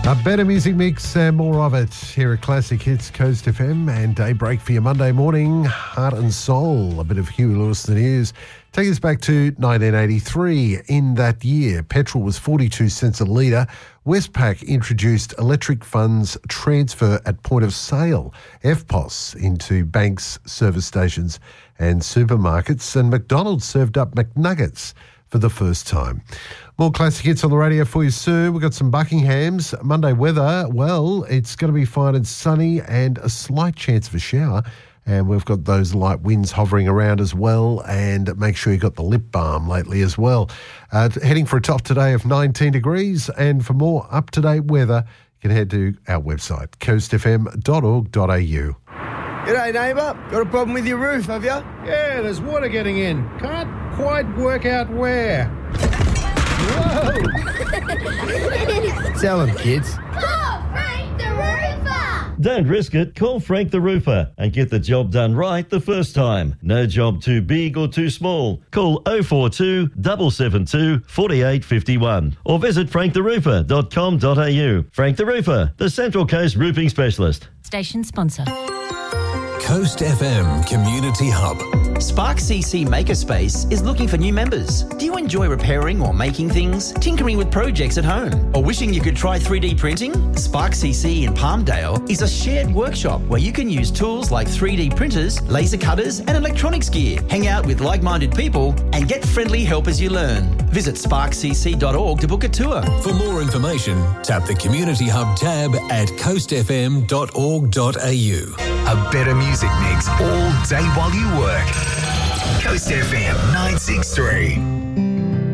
A better music mix and more of it here at Classic Hits Coast FM and Daybreak for your Monday morning. Heart and Soul, a bit of Huey Lewis the News. Take us back to 1983. In that year, petrol was 42 cents a litre. Westpac introduced electric funds transfer at point of sale, EFTPOS, into banks, service stations and supermarkets. And McDonald's served up McNuggets for the first time. More classic hits on the radio for you soon. We've got some Buckinghams. Monday weather, well, it's going to be fine and sunny and a slight chance of a shower. And we've got those light winds hovering around as well. And make sure you've got the lip balm lately as well. Heading for a top today of 19 degrees. And for more up-to-date weather, you can head to our website, coastfm.org.au. G'day, neighbour. Got a problem with your roof, have you? Yeah, there's water getting in. Can't quite work out where. Whoa! Tell them, kids. Call Frank the Roofer! Don't risk it. Call Frank the Roofer and get the job done right the first time. No job too big or too small. Call 042 772 4851 or visit franktheroofer.com.au. Frank the Roofer, the Central Coast Roofing Specialist. Station sponsor. Coast FM Community Hub. Spark CC Makerspace is looking for new members. Do you enjoy repairing or making things, tinkering with projects at home, or wishing you could try 3D printing? Spark CC in Palmdale is a shared workshop where you can use tools like 3D printers, laser cutters, and electronics gear. Hang out with like-minded people and get friendly help as you learn. Visit sparkcc.org to book a tour. For more information, tap the Community Hub tab at coastfm.org.au. A better music mix all day while you work. Coast FM 963.